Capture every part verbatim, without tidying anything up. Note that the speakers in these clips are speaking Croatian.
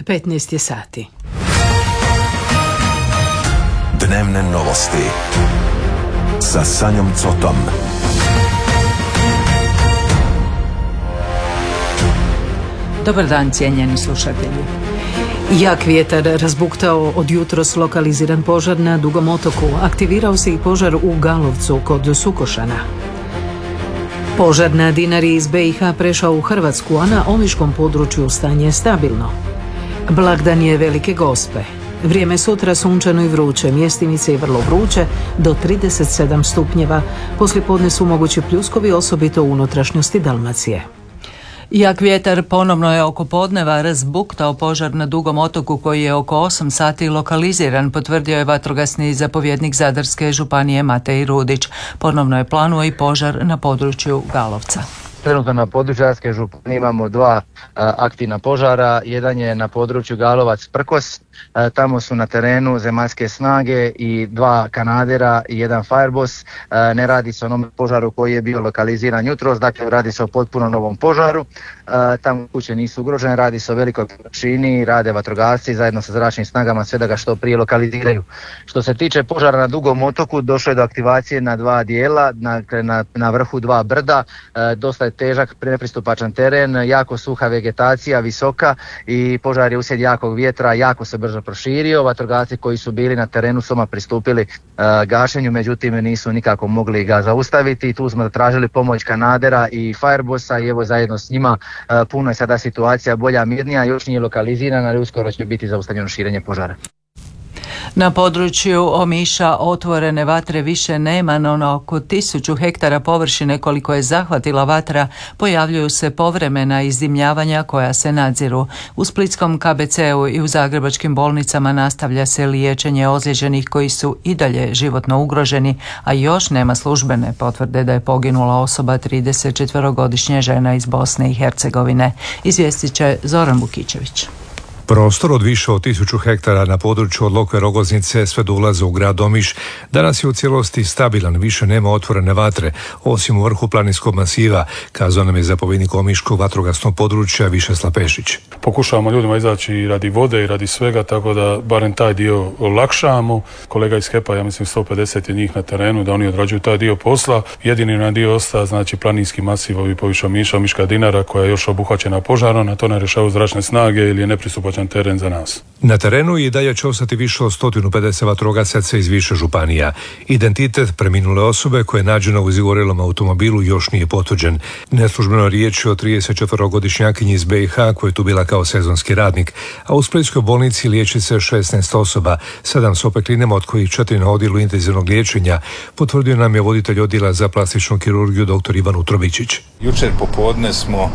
petnaest je sati. Dnevne novosti sa Sanjom Cotom. Dobar dan, cijenjeni slušatelji. Jak vjetar razbuktao od jutros lokaliziran požar na Dugom otoku. Aktivirao se i požar u Galovcu kod Sukošana. Požar na Dinari iz be i ha prešao u Hrvatsku, a na omiškom području stanje je stabilno. Blagdan je Velike Gospe. Vrijeme sutra sunčano i vruće, mjestimice i vrlo vruće do trideset sedam stupnjeva. Poslijepodne su mogući pljuskovi, osobito u unutrašnjosti Dalmacije. Jak vjetar ponovno je oko podneva razbuktao požar na Dugom otoku koji je oko osam sati lokaliziran, potvrdio je vatrogasni zapovjednik Zadarske županije Matej Rudić. Ponovno je planuo i požar na području Galovca. Trenutno na području Zadarske županije imamo dva a, aktivna požara. Jedan je na području Galovac Prkos, a, tamo su na terenu zemaljske snage i dva kanadera i jedan Firebos. A, ne radi se o onom požaru koji je bio lokaliziran jutros, dakle radi se o potpuno novom požaru. A, tamo kuće nisu ugrožene, radi se o velikoj površini, rade vatrogasci zajedno sa zračnim snagama sve da ga što prije lokaliziraju. Što se tiče požara na Dugom otoku, došlo je do aktivacije na dva dijela, na, na, na vrhu dva brda, a, dosta je težak nepristupačan teren, jako suha vegetacija, visoka i požar je uslijed jakog vjetra jako se brzo proširio. Vatrogasci koji su bili na terenu su odmah pristupili uh, gašenju, međutim nisu nikako mogli ga zaustaviti. Tu smo tražili pomoć kanadera i Firebosa i evo zajedno s njima uh, puno je sada situacija bolja, mirnija, još nije lokalizirana, ali uskoro će biti zaustavljeno širenje požara. Na području Omiša otvorene vatre više nema, no na oko tisuću hektara površine koliko je zahvatila vatra pojavljuju se povremena izdimljavanja koja se nadziru. U splitskom ka be ce u i u zagrebačkim bolnicama nastavlja se liječenje ozlijeđenih koji su i dalje životno ugroženi, a još nema službene potvrde da je poginula osoba, tridesetčetverogodišnja žena iz Bosne i Hercegovine. Izvijestit će Zoran Vukičević. Prostor od više od tisuću hektara na području od Lokve Rogoznice sve do ulaza u grad Omiš danas je u cijelosti stabilan, više nema otvorene vatre, osim u vrhu planinskog masiva, kazao nam je zapovjednik Omiškog vatrogasnog područja Višeslav Pešić. Pokušavamo ljudima izaći radi vode i radi svega, tako da barem taj dio olakšamo. Kolega iz HEP-a, ja mislim sto pedeset je njih na terenu, da oni odrađuju taj dio posla. Jedini na dio ostaje, znači planinski masiv, ovi poviše Omiša, Omiška Dinara, koja je još obuhvaćena požarom, na to ne rješavaju zračne snage ili je nepristupačan teren za nas. Na terenu i dalje će ostati više od sto pedeset vatrogasaca iz više županija. Identitet preminule osobe koja je nađena u izgorelom automobilu još nije potvrđen. Neslužbeno riječ je o tridesetčetverogodišnjakinji iz be i ha koja je tu bila kao sezonski radnik, a u splitskoj bolnici liječi se šesnaest osoba, sedam s opeklinama, od kojih četiri na odjelu intenzivnog liječenja, potvrdio nam je voditelj odjela za plastičnu kirurgiju dr. Ivan Utrobičić. Jučer popodne smo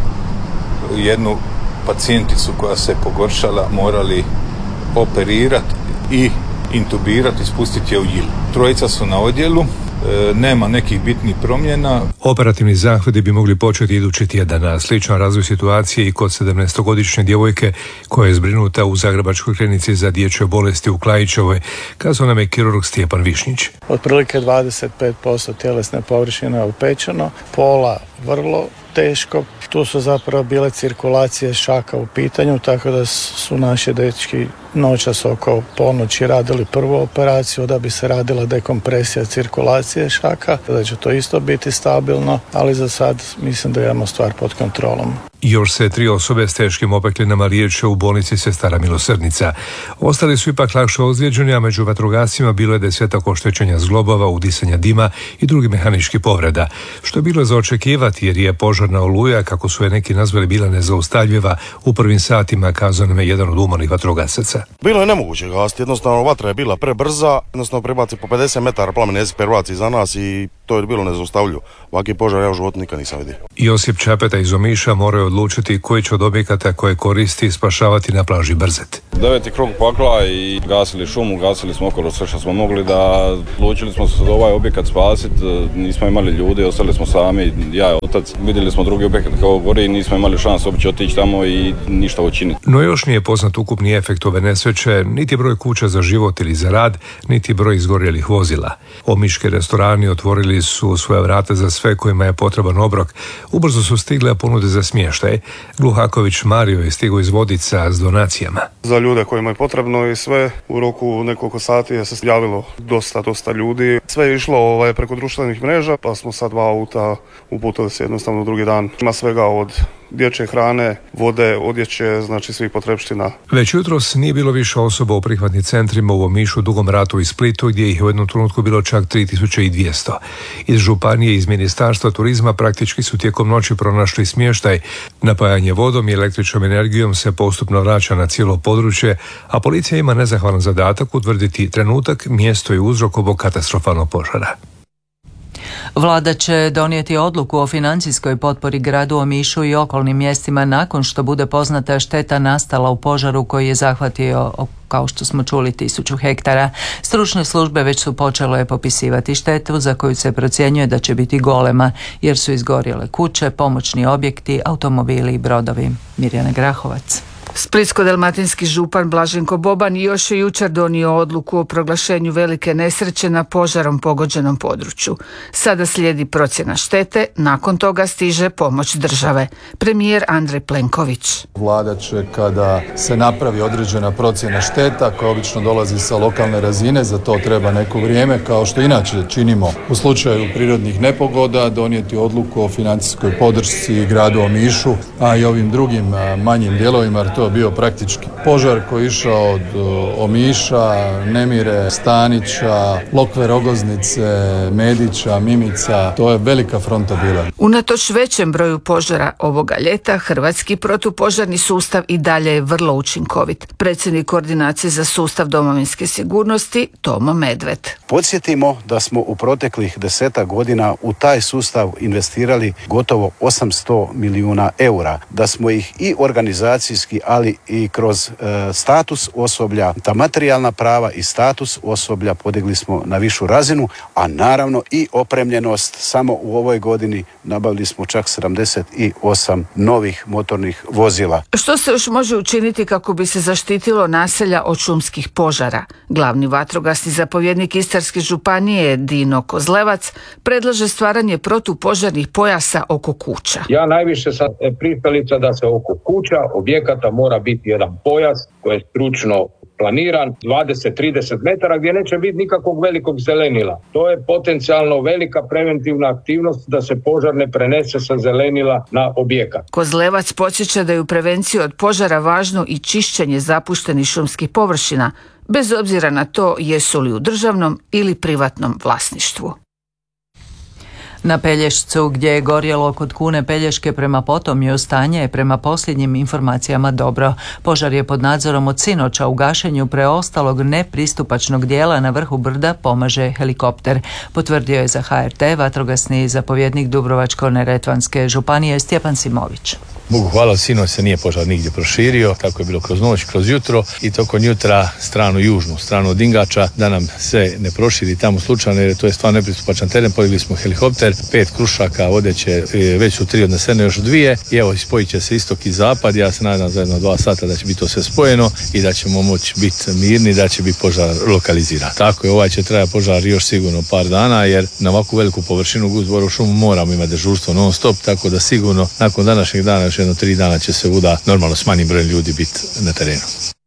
jednu pacijenticu koja se pogoršala morali operirati i intubirati, spustiti je u jil. Trojica su na odjelu, e, nema nekih bitnih promjena. Operativni zahvati bi mogli početi idući tjedan, a sličan razvoj situacije i kod sedamnaestogodišnje djevojke koja je zbrinuta u Zagrebačkoj klinici za dječje bolesti u Klajićevoj, kazao nam je kirurg Stjepan Višnjić. Otprilike dvadeset pet posto tjelesne površine je opečeno, pola vrlo teško. Tu su zapravo bile cirkulacije šaka u pitanju, tako da su naši dečki noćas oko ponoći radili prvu operaciju da bi se radila dekompresija cirkulacije šaka, da će to isto biti stabilno, ali za sad mislim da imamo stvar pod kontrolom. Još se tri osobe s teškim opeklinama liječe u bolnici Sestara Milosrdnica. Ostali su ipak lakše ozlijeđeni, a među vatrogascima bilo je desetak oštećenja zglobova, udisanja dima i drugih mehaničkih povreda, što je bilo za očekivati jer je požarna oluja, kako su je neki nazvali, bila nezaustavljiva u prvim satima, kazao nam je jedan od umornih vatrogasaca. Bilo je nemoguće gasiti, jednostavno vatra je bila prebrza, jednostavno prebaci po pedeset metara plamen jezik pervaci za nas i to je bilo nezaustavljivo. Ovakvi požar ja u životu nikad nisam vidio. Josip Čapeta iz Omiša moraju odlučiti koji će od objekata koje koristi spašavati na plaži Brzet. Deveti krug pakla i gasili šumu, gasili smo okolo sve što smo mogli, da odlučili smo se da ovaj objekat spasiti, nismo imali ljudi, ostali smo sami, ja i otac, vidjeli smo drugi objekat kao gori i nismo imali šans uopće otići tamo i ništa učiniti. No još nije poznat ukupni efekt ove nesreće, niti broj kuća za život ili za rad, niti broj izgorjelih vozila. Omiški restorani otvorili su svoje vrata za sve kojima je potreban obrok. Ubrzo su stigle ponude za smještaj. smještaj. Gluhaković Mario je stigao iz Vodica s donacijama. Za ljude kojima je potrebno i sve u roku nekoliko sati je se javilo dosta, dosta ljudi. Sve je išlo ovaj, preko društvenih mreža, pa smo sad dva auta uputili se jednostavno drugi dan. Ima svega od dječje hrane, vode, odjeće, znači svih potrepština. Već jutros nije bilo više osoba u prihvatnim centrima u Omišu, Dugom Ratu i Splitu, gdje ih je u jednom trenutku bilo čak tri tisuće dvjesto. Iz županije i iz Ministarstva turizma praktički su tijekom noći pronašli smještaj. Napajanje vodom i električnom energijom se postupno vraća na cijelo područje, a policija ima nezahvalan zadatak utvrditi trenutak, mjesto i uzrok ovog katastrofalnog požara. Vlada će donijeti odluku o financijskoj potpori gradu Omišu i okolnim mjestima nakon što bude poznata šteta nastala u požaru koji je zahvatio, kao što smo čuli, tisuću hektara. Stručne službe već su počele popisivati štetu za koju se procjenjuje da će biti golema, jer su izgorjele kuće, pomoćni objekti, automobili i brodovi. Mirjana Grahovac. Splitsko-dalmatinski župan Blaženko Boban još je jučer donio odluku o proglašenju velike nesreće na požarom pogođenom području. Sada slijedi procjena štete, nakon toga stiže pomoć države. Premijer Andrej Plenković. Vlada će, kada se napravi određena procjena šteta, koja obično dolazi sa lokalne razine, za to treba neko vrijeme, kao što inače činimo u slučaju prirodnih nepogoda, donijeti odluku o financijskoj podršci gradu Omišu, a i ovim drugim manjim dijelovima, jer to je bio praktički požar koji je išao od Omiša, Nemire, Stanića, Lokve, Rogoznice, Medića, Mimica. To je velika fronta bila. Unatoč većem broju požara ovoga ljeta, hrvatski protupožarni sustav i dalje je vrlo učinkovit. Predsjednik koordinacije za sustav domovinske sigurnosti Tomo Medved. Podsjetimo da smo u proteklih desetak godina u taj sustav investirali gotovo osamsto milijuna eura, da smo ih i organizacijski, ali i kroz e, status osoblja, ta materijalna prava i status osoblja podigli smo na višu razinu, a naravno i opremljenost. Samo u ovoj godini nabavili smo čak sedamdeset osam novih motornih vozila. Što se još može učiniti kako bi se zaštitilo naselja od šumskih požara? Glavni vatrogasni zapovjednik Istarske županije Dino Kozlevac predlaže stvaranje protupožarnih pojasa oko kuća. Ja najviše sam pristalica da se oko kuća, objekata mora biti jedan pojas koji je stručno planiran, dvadeset do trideset metara, gdje neće biti nikakvog velikog zelenila. To je potencijalno velika preventivna aktivnost da se požar ne prenese sa zelenila na objekat. Kozlevac podsjeća da je u prevenciji od požara važno i čišćenje zapuštenih šumskih površina, bez obzira na to jesu li u državnom ili privatnom vlasništvu. Na Pelješcu, gdje je gorjelo kod Kune Pelješke prema Potomju, stanje je prema posljednjim informacijama dobro. Požar je pod nadzorom od sinoća. U gašenju preostalog nepristupačnog dijela na vrhu brda pomaže helikopter. Potvrdio je za H R T vatrogasni zapovjednik Dubrovačko-neretvanske županije Stjepan Simović. Bogu hvala, sinoć se nije požar nigdje proširio, tako je bilo kroz noć, kroz jutro i tokom jutra stranu južnu, stranu od Ingača, da nam se ne proširi tamo slučajno, jer to je stvarno nepristupačan teren. Podigli smo helikopter, pet krušaka vodeće, već su tri odnesene, još dvije i evo spojit će se istok i zapad. Ja se nadam za jedno dva sata da će biti to sve spojeno i da ćemo moći biti mirni, da će biti požar lokaliziran. Tako je, ovaj će trajati požar još sigurno par dana, jer na ovakvu veliku površinu uz Boru šumu moramo imati dežurstvo non stop, tako da sigurno nakon današnjeg dana još jedno tri dana će se vuda normalno s manjim brojem ljudi biti na terenu.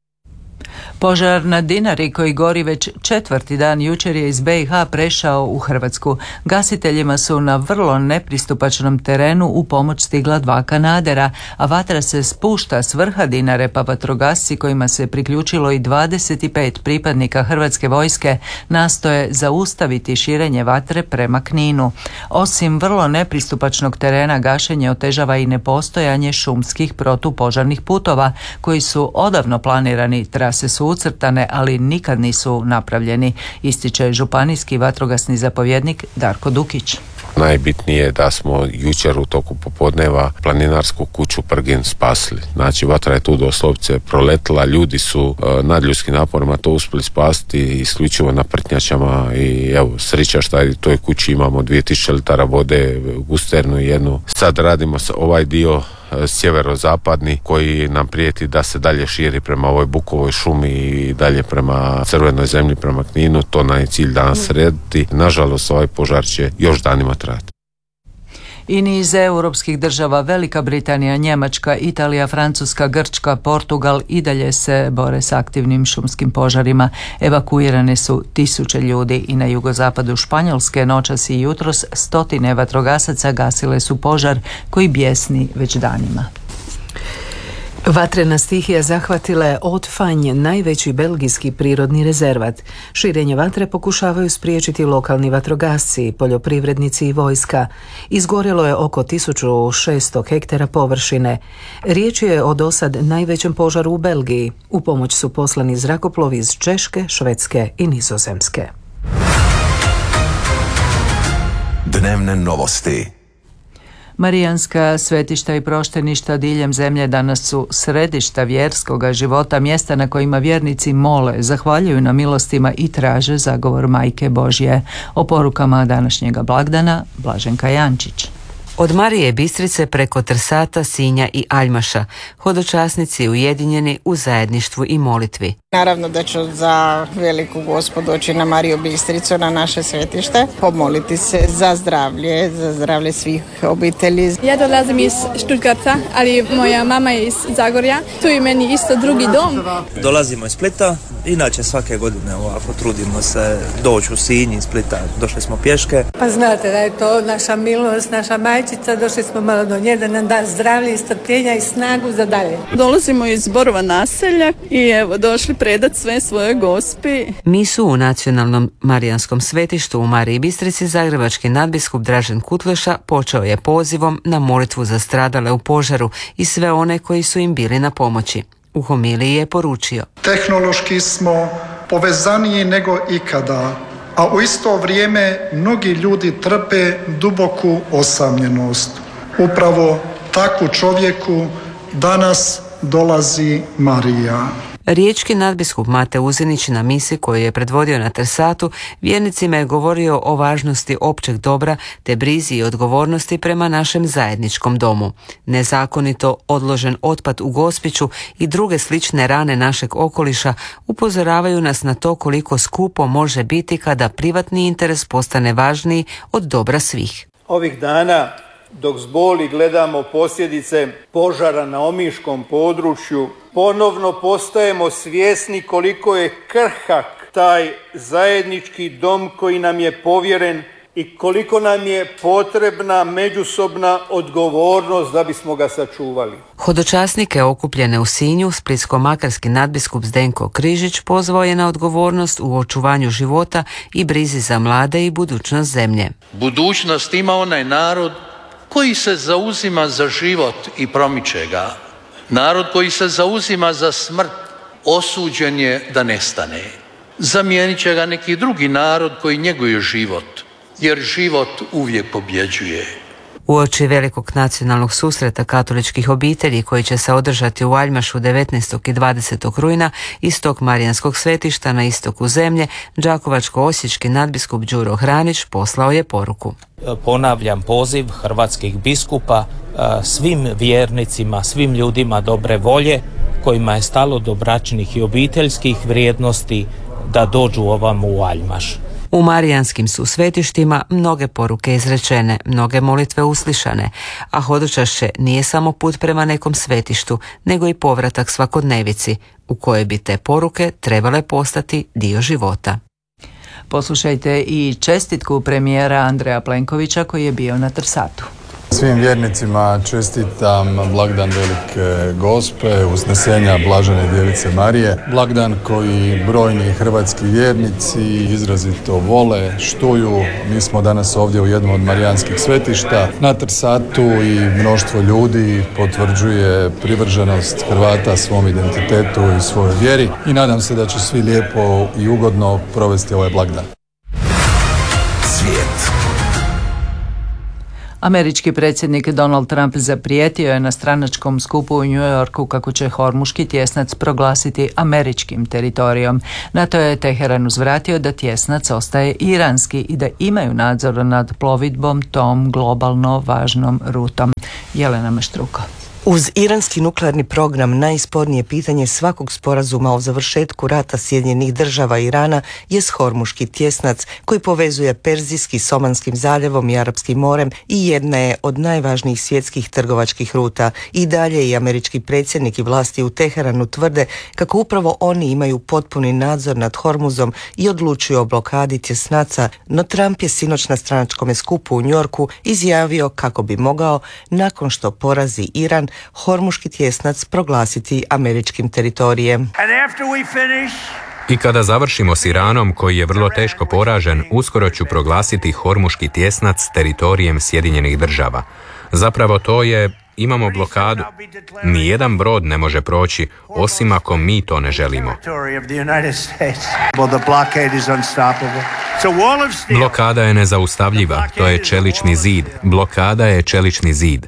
Požar na Dinari koji gori već četvrti dan jučer je iz B i H prešao u Hrvatsku. Gasiteljima su na vrlo nepristupačnom terenu u pomoć stigla dva kanadera, a vatra se spušta s vrha Dinare, pa vatrogasci kojima se priključilo i dvadeset pet pripadnika Hrvatske vojske nastoje zaustaviti širenje vatre prema Kninu. Osim vrlo nepristupačnog terena, gašenje otežava i nepostojanje šumskih protupožarnih putova koji su odavno planirani. Trase su ucrtane, ali nikad nisu napravljeni, ističe županijski vatrogasni zapovjednik Darko Dukić. Najbitnije je da smo jučer u toku popodneva planinarsku kuću Prgin spasili. Znači vatra je tu doslovce proletila, ljudi su e, nadljudskim naporima to uspjeli spasiti isključivo na prtnjačama i evo sreća šta je u toj kući imamo dvije tisuće litara vode, gusternu jednu. Sad radimo ovaj dio sjeverozapadni koji nam prijeti da se dalje širi prema ovoj bukovoj šumi i dalje prema crvenoj zemlji, prema Kninu. To nam je cilj danas srediti. Nažalost ovaj požar će još danima trajati. I niz europskih država, Velika Britanija, Njemačka, Italija, Francuska, Grčka, Portugal i dalje se bore s aktivnim šumskim požarima. Evakuirane su tisuće ljudi i na jugozapadu Španjolske noćas i jutros stotine vatrogasaca gasile su požar koji bjesni već danima. Vatrena stihija zahvatila je Haute-Fagne, najveći belgijski prirodni rezervat. Širenje vatre pokušavaju spriječiti lokalni vatrogasci, poljoprivrednici i vojska. Izgorjelo je oko tisuću šesto hektara površine. Riječ je o dosad najvećem požaru u Belgiji. U pomoć su poslani zrakoplovi iz Češke, Švedske i Nizozemske. Dnevne novosti. Marijanska svetišta i prošteništa diljem zemlje danas su središta vjerskoga života, mjesta na kojima vjernici mole, zahvaljuju na milostima i traže zagovor Majke Božje. O porukama današnjega blagdana Blaženka Jančić. Od Marije Bistrice preko Trsata, Sinja i Aljmaša, hodočasnici ujedinjeni u zajedništvu i molitvi. Naravno da ću za veliku Gospu doći na Mariju Bistricu, na naše svetište, pomoliti se za zdravlje, za zdravlje svih obitelji. Ja dolazim iz Stuttgarta, ali moja mama je iz Zagorja, tu je meni isto drugi dom. Dolazimo iz Splita, inače svake godine ovako trudimo se doći u Sinj iz Splita, došli smo pješke. Pa znate da je to naša milost, naša majčica, došli smo malo do nje da nam da zdravlje i strpljenja i snagu za dalje. Dolazimo iz Borova naselja i evo došli predat sve svoje Gospi. Misu u nacionalnom marijanskom svetištu u Mariji Bistrici zagrebački nadbiskup Dražen Kutleša počeo je pozivom na molitvu za stradale u požaru i sve one koji su im bili na pomoći. U homiliji je poručio: tehnološki smo povezaniji nego ikada, a u isto vrijeme mnogi ljudi trpe duboku osamljenost. Upravo takvu čovjeku danas dolazi Marija. Riječki nadbiskup Mate Uzinić na misi koju je predvodio na Trsatu vjernicima je govorio o važnosti općeg dobra te brizi i odgovornosti prema našem zajedničkom domu. Nezakonito odložen otpad u Gospiću i druge slične rane našeg okoliša upozoravaju nas na to koliko skupo može biti kada privatni interes postane važniji od dobra svih. Ovih dana dok s boli gledamo posljedice požara na omiškom području, ponovno postajemo svjesni koliko je krhak taj zajednički dom koji nam je povjeren i koliko nam je potrebna međusobna odgovornost da bismo ga sačuvali. Hodočasnike okupljene u Sinju splitsko-makarski nadbiskup Zdenko Križić pozvao je na odgovornost u očuvanju života i brizi za mlade i budućnost zemlje. Budućnost ima onaj narod koji se zauzima za život i promiče ga. Narod koji se zauzima za smrt osuđen je da nestane. Zamijenit će ga neki drugi narod koji njeguje život, jer život uvijek pobjeđuje. Uoči velikog nacionalnog susreta katoličkih obitelji koji će se održati u Aljmašu devetnaestog i dvadesetog rujna iz tog marijanskog svetišta na istoku zemlje, đakovačko-osječki nadbiskup Đuro Hranić poslao je poruku. Ponavljam poziv hrvatskih biskupa svim vjernicima, svim ljudima dobre volje kojima je stalo do bračnih i obiteljskih vrijednosti da dođu ovam u Aljmaš. U marijanskim su svetištima mnoge poruke izrečene, mnoge molitve uslišane, a hodočašće nije samo put prema nekom svetištu, nego i povratak svakodnevici, u kojoj bi te poruke trebale postati dio života. Poslušajte i čestitku premijera Andreja Plenkovića koji je bio na Trsatu. Svim vjernicima čestitam blagdan Velike Gospe, usnesenja Blažene Djevice Marije. Blagdan koji brojni hrvatski vjernici izrazito vole, štuju. Mi smo danas ovdje u jednom od marijanskih svetišta na Trsatu i mnoštvo ljudi potvrđuje privrženost Hrvata svom identitetu i svojoj vjeri i nadam se da će svi lijepo i ugodno provesti ovaj blagdan. Svijet. Američki predsjednik Donald Trump zaprijetio je na stranačkom skupu u New Yorku kako će Hormuški tjesnac proglasiti američkim teritorijom. Na to je Teheran uzvratio da tjesnac ostaje iranski i da imaju nadzor nad plovidbom tom globalno važnom rutom. Jelena Maštruko. Uz iranski nuklearni program najspornije pitanje svakog sporazuma o završetku rata Sjedinjenih država i Irana je Hormuški tjesnac koji povezuje Perzijski s Omanskim zaljevom i Arapskim morem i jedna je od najvažnijih svjetskih trgovačkih ruta. I dalje i američki predsjednik i vlasti u Teheranu tvrde kako upravo oni imaju potpuni nadzor nad Hormuzom i odlučuju o blokadi tjesnaca, no Trump je sinoć na stranačkom skupu u Njorku izjavio kako bi mogao, nakon što porazi Iran, Hormuški tjesnac proglasiti američkim teritorijem. I kada završimo s Iranom, koji je vrlo teško poražen, uskoro ću proglasiti Hormuški tjesnac teritorijem Sjedinjenih država. Zapravo to je, imamo blokadu. Nijedan brod ne može proći, osim ako mi to ne želimo. Blokada je nezaustavljiva, to je čelični zid. Blokada je čelični zid.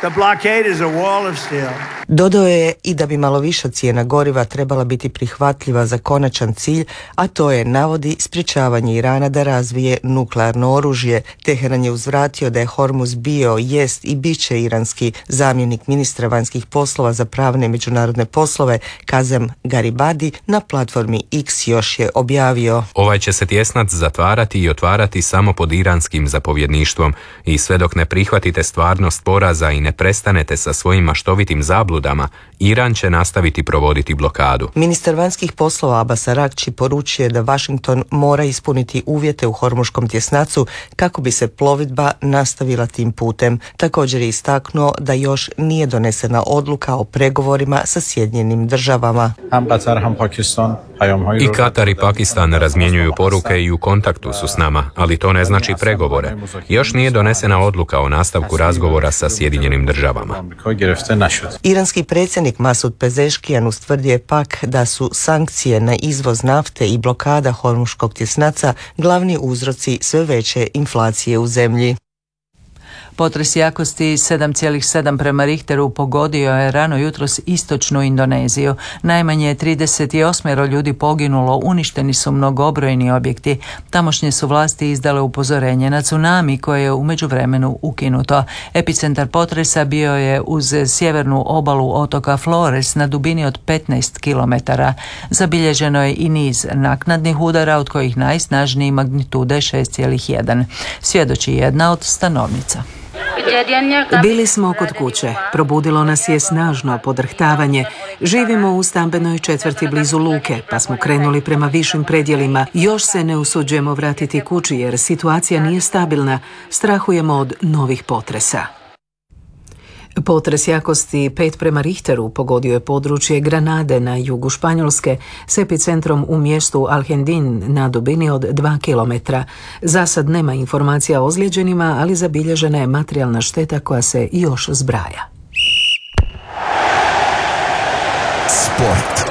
Dodao je i da bi malo viša cijena goriva trebala biti prihvatljiva za konačan cilj, a to je, navodi, sprječavanje Irana da razvije nuklearno oružje. Teheran je uzvratio da je Hormuz bio, jest i bit će iranski. Zamjenik ministra vanjskih poslova za pravne i međunarodne poslove Kazem Garibadi na platformi X još je objavio: Ovaj će se tjesnac zatvarati i otvarati samo pod iranskim zapovjedništvom i sve dok ne prihvatite stvarnost poraza i ne prestanete sa svojim maštovitim zabludama, Iran će nastaviti provoditi blokadu. Ministar vanjskih poslova Abbas Araghči poručuje da Washington mora ispuniti uvjete u Hormuškom tjesnacu kako bi se plovidba nastavila tim putem. Također je istaknuo da još nije donesena odluka o pregovorima sa Sjedinjenim državama. I Katar i Pakistan razmjenjuju poruke i u kontaktu su s nama, ali to ne znači pregovore. Još nije donesena odluka o nastavku razgovora sa Sjedinjenim državama. Iranski predsjednik Masud Pezeškijan ustvrdio je pak da su sankcije na izvoz nafte i blokada Hormuškog tjesnaca glavni uzroci sve veće inflacije u zemlji. Potres jakosti sedam zarez sedam prema Richteru pogodio je rano jutros istočnu Indoneziju. Najmanje trideset osam ljudi poginulo, uništeni su mnogobrojni objekti. Tamošnje su vlasti izdale upozorenje na tsunami koje je u međuvremenu ukinuto. Epicentar potresa bio je uz sjevernu obalu otoka Flores na dubini od petnaest kilometara. Zabilježeno je i niz naknadnih udara, od kojih najsnažniji magnitude šest zarez jedan. Svjedoči jedna od stanovnica. Bili smo kod kuće. Probudilo nas je snažno podrhtavanje. Živimo u stambenoj četvrti blizu luke, pa smo krenuli prema višim predjelima. Još se ne usuđujemo vratiti kući jer situacija nije stabilna. Strahujemo od novih potresa. Potres jakosti pet prema Richteru pogodio je područje Granade na jugu Španjolske s epicentrom u mjestu Alhendin na dubini od dva kilometra. Za sad nema informacija o ozlijeđenima, ali zabilježena je materijalna šteta koja se još zbraja. Sport.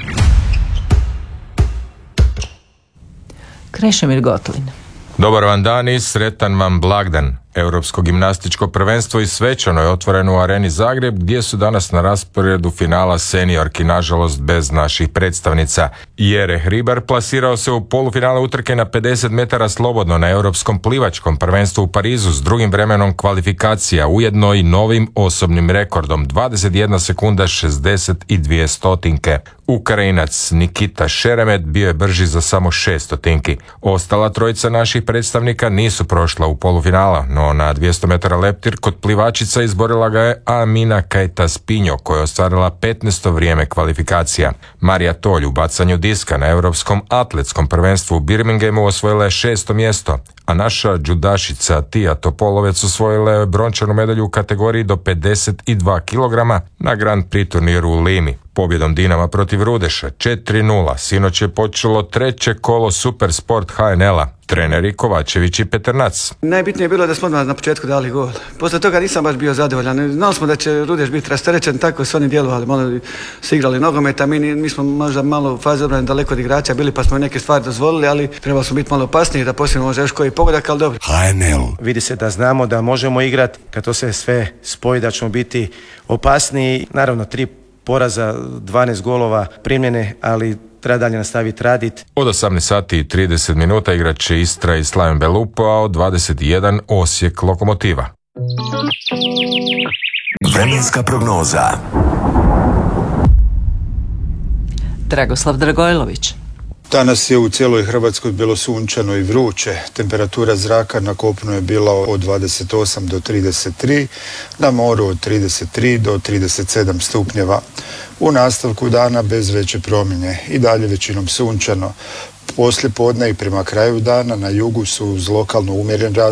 Krešimir Gotlin. Dobar vam dan i sretan vam blagdan. Europsko gimnastičko prvenstvo i svečano je otvoreno u Areni Zagreb, gdje su danas na rasporedu finala seniorki, nažalost bez naših predstavnica. Jere Hribar plasirao se u polufinale utrke na pedeset metara slobodno na Europskom plivačkom prvenstvu u Parizu s drugim vremenom kvalifikacija, ujedno i novim osobnim rekordom dvadeset jedna sekunda šezdeset dvije stotinke. Ukrajinac Nikita Šeremet bio je brži za samo šest stotinki. Ostala trojica naših predstavnika nisu prošla u polufinala, no na dvjesto metara leptir kod plivačica izborila ga je Amina Kajtas-Pinjo, koja je ostvarila petnaesto vrijeme kvalifikacija. Marija Tolj u bacanju diska na Europskom atletskom prvenstvu u Birminghamu osvojila je šesto mjesto, a naša džudašica Tija Topolovec osvojila je brončanu medalju u kategoriji do pedeset dva kilograma na Grand Prix turniru u Limi. Pobjedom Dinama protiv Rudeša četiri nula sinoć je počelo treće kolo Super Sport H N L-a. Treneri Kovačević i Peternac. Najbitnije je bilo da smo odmah na početku dali gol. Poslije toga nisam baš bio zadovoljan. Znali smo da će Rudeš biti rasterećen, tako su oni djelovali. Malo su igrali nogomet, a mi, mi smo možda malo u fazi obrane daleko od igrača bili, pa smo neke stvari dozvolili, ali trebali smo biti malo opasniji da posljedno može još koji pogodak, ali dobro. H N L. Vidi se da znamo da možemo igrati, kad to se sve spoji da ćemo biti opasniji. Naravno, tri poraza, dvanaest golova primljene, ali treba dalje nastaviti raditi. Od osamnaest sati i trideset minuta igrat će Istra i Slaven Belupo, a od dvadeset jedan Osijek Lokomotiva. Vremenska prognoza. Dragoslav Dragojlović. Danas je u cijeloj Hrvatskoj bilo sunčano i vruće. Temperatura zraka na kopnu je bila od dvadeset osam do trideset tri, na moru od trideset tri do trideset sedam stupnjeva. U nastavku dana bez veće promjene i dalje većinom sunčano. Poslije podne i prema kraju dana na jugu su uz lokalno umjeren raz